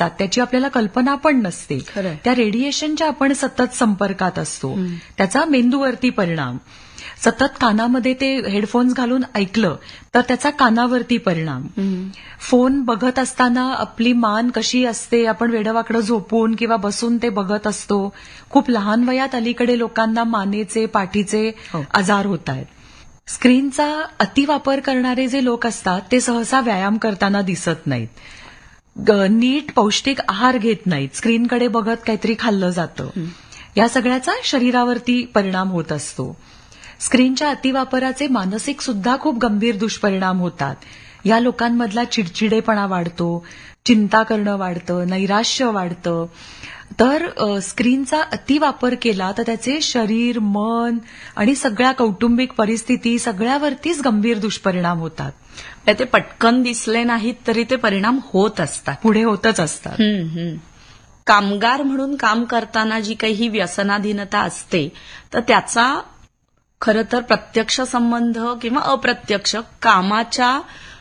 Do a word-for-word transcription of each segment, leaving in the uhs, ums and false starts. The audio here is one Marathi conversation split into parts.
असतात त्याची आपल्याला कल्पना पण नसते. खरंय. त्या रेडिएशनच्या आपण सतत संपर्कात असतो. त्याचा मेंदूवरती परिणाम, सतत कानामध्ये ते हेडफोन्स घालून ऐकलं तर त्याचा कानावरती परिणाम, फोन बघत असताना आपली मान कशी असते, आपण वेडवाकडं झोपून किंवा बसून ते बघत असतो. खूप लहान वयात अलीकडे लोकांना मानेचे, पाठीचे हो. आजार होत आहेत. स्क्रीनचा अतिवापर करणारे जे लोक असतात ते सहसा व्यायाम करताना दिसत नाहीत, ग- नीट पौष्टिक आहार घेत नाहीत, स्क्रीनकडे बघत काहीतरी खाल्लं जातं. या सगळ्याचा शरीरावरती परिणाम होत असतो. स्क्रीनच्या अतिवापराचे मानसिक सुद्धा खूप गंभीर दुष्परिणाम होतात. या लोकांमधला चिडचिडेपणा वाढतो, चिंता करणं वाढतं, नैराश्य वाढतं. तर अ, स्क्रीनचा अतिवापर केला तर त्याचे शरीर, मन आणि सगळ्या कौटुंबिक परिस्थिती सगळ्यावरतीच गंभीर दुष्परिणाम होतात. ते पटकन दिसले नाहीत तरी ते परिणाम होत असतात, पुढे होतच असतात. हम्म, हम्म. कामगार म्हणून काम करताना जी काही व्यसनाधीनता असते तर त्याचा खरं तर प्रत्यक्ष संबंध किंवा अप्रत्यक्ष कामाच्या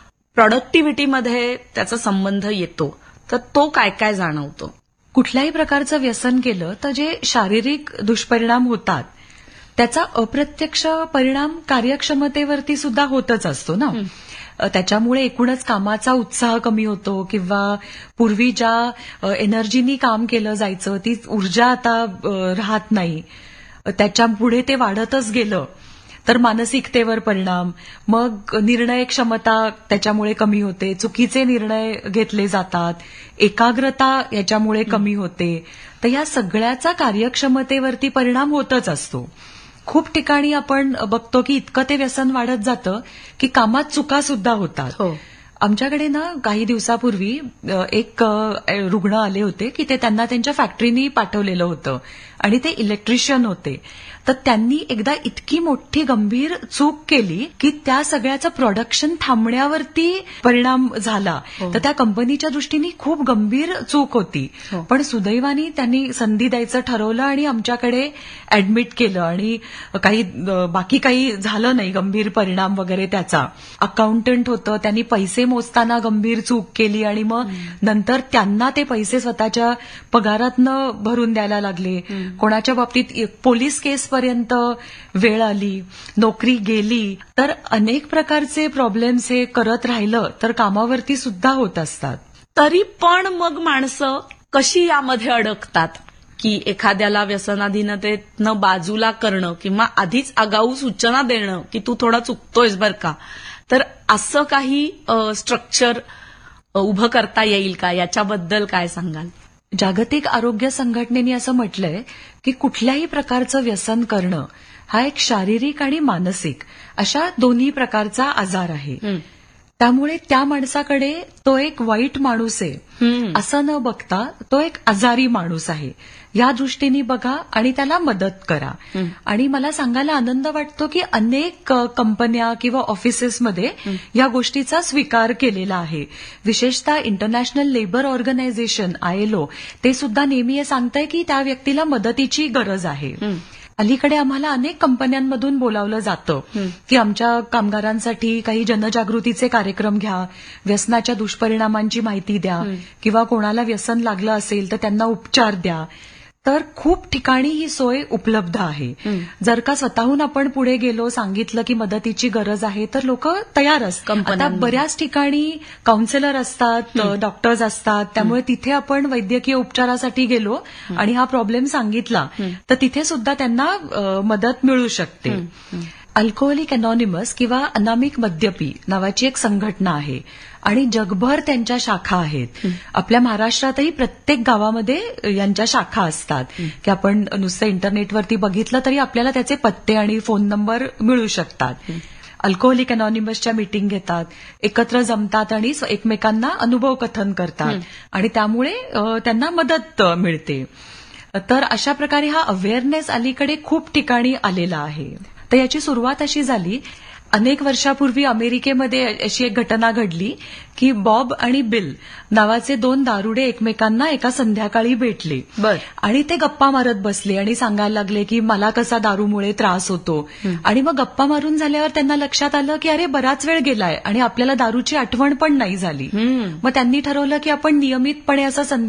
प्रॉडक्टिव्हिटीमध्ये त्याचा संबंध येतो. तर तो काय काय जाणवतो? कुठल्याही प्रकारचं व्यसन केलं तर जे शारीरिक दुष्परिणाम होतात त्याचा अप्रत्यक्ष परिणाम कार्यक्षमतेवरती सुद्धा होतच असतो ना. अ, त्याच्यामुळे एकूणच कामाचा उत्साह कमी होतो किंवा पूर्वी ज्या एनर्जीनी काम केलं जायचं ती ऊर्जा आता अ, राहत नाही. त्याच्यापुढे ते वाढतच गेलं तर मानसिकतेवर परिणाम, मग निर्णय क्षमता त्याच्यामुळे कमी होते, चुकीचे निर्णय घेतले जातात, एकाग्रता याच्यामुळे कमी होते. तर या सगळ्याचा कार्यक्षमतेवरती परिणाम होतच असतो. खूप ठिकाणी आपण बघतो की इतकं ते व्यसन वाढत जातं की कामात चुका सुद्धा होतात. हो. आमच्याकडे ना काही दिवसापूर्वी अ, एक अ, रुग्ण आले होते की ते त्यांना त्यांच्या फॅक्टरीनी पाठवलेलं होतं आणि ते इलेक्ट्रिशियन होते. तर त्यांनी एकदा इतकी मोठी गंभीर चूक केली की त्या सगळ्याचं प्रोडक्शन थांबण्यावरती परिणाम झाला. हो. तर त्या कंपनीच्या दृष्टीने खूप गंभीर चूक होती. हो. पण सुदैवाने त्यांनी संधी द्यायचं ठरवलं आणि आमच्याकडे ऍडमिट केलं आणि काही अ, बाकी काही झालं नाही गंभीर परिणाम वगैरे त्याचा. अकाउंटंट होतं, त्यांनी पैसे मोजताना गंभीर चूक केली आणि मग नंतर त्यांना ते पैसे स्वतःच्या पगारातनं भरून द्यायला लागले. कोणाच्या बाबतीत पोलीस केस पर्यंत वेळ आली, नोकरी गेली. तर अनेक प्रकारचे प्रॉब्लेम्स हे करत राहिलं तर कामावरती सुद्धा होत असतात. तरी पण मग माणसं कशी यामध्ये अडकतात की एखाद्याला व्यसनाधीनतेतनं बाजूला करणं किंवा आधीच आगाऊ सूचना देणं की तू थोडा चुकतोयस बर का, तर असं काही स्ट्रक्चर उभं करता येईल का? याच्याबद्दल काय सांगाल? जागतिक आरोग्य संघटनेने असं म्हटलंय की कुठल्याही प्रकारचं व्यसन करणं हा एक शारीरिक आणि मानसिक अशा दोन्ही प्रकारचा आजार आहे. त्यामुळे त्या माणसाकडे तो एक वाईट माणूस आहे असं न बघता तो एक आजारी माणूस आहे या दृष्टीने बघा आणि त्याला मदत करा. आणि मला सांगायला आनंद वाटतो की अनेक कंपन्या किंवा ऑफिसेसमध्ये या गोष्टीचा स्वीकार केलेला आहे. विशेषतः इंटरनॅशनल लेबर ऑर्गनायझेशन आयएलओ ते सुद्धा नेहमी हे सांगतंय की त्या व्यक्तीला मदतीची गरज आहे. अलीकडे आम्हाला अनेक कंपन्यांमधून बोलावलं जातं की आमच्या कामगारांसाठी काही जनजागृतीचे कार्यक्रम घ्या, व्यसनाच्या दुष्परिणामांची माहिती द्या किंवा कोणाला व्यसन लागलं असेल तर त्यांना उपचार द्या. तर खूप ठिकाणी ही सोय उपलब्ध आहे. जर का स्वतःहून आपण पुढे गेलो, सांगितलं की मदतीची गरज आहे तर लोक तयार असतात. आता बऱ्याच ठिकाणी काउन्सिलर असतात, डॉक्टर्स असतात, त्यामुळे तिथे आपण वैद्यकीय उपचारासाठी गेलो आणि हा प्रॉब्लेम सांगितला तर तिथे सुद्धा त्यांना अ, मदत मिळू शकते. अल्कोहोलिक अनॉनिमस किंवा अनामिक मद्यपी नावाची एक संघटना आहे आणि जगभर त्यांच्या शाखा आहेत. आपल्या महाराष्ट्रातही प्रत्येक गावामध्ये यांच्या शाखा असतात की आपण नुसतं इंटरनेटवरती बघितलं तरी आपल्याला त्याचे पत्ते आणि फोन नंबर मिळू शकतात. अल्कोहोलिक अनॉनिमसच्या मीटिंग घेतात, एकत्र जमतात आणि एकमेकांना अनुभव कथन करतात आणि त्यामुळे अ, त्यांना मदत मिळते. तर अशा प्रकारे हा अवेअरनेस अलीकडे खूप ठिकाणी आलेला आहे. तर याची सुरुवात अशी झाली, अनेक वर्षापूर्वी अमेरिकेमध्ये अशी एक घटना घडली की बॉब आणि बिल नावाचे दोन दारुडे एकमेकांना एका संध्याकाळी भेटले. बर. आणि ते गप्पा मारत बसले आणि सांगायला लागले की मला कसा दारूमुळे त्रास होतो. आणि मग गप्पा मारून झाल्यावर त्यांना लक्षात आलं की अरे बराच वेळ गेलाय आणि आपल्याला दारूची आठवण पण नाही झाली. मग त्यांनी ठरवलं की आपण नियमितपणे असं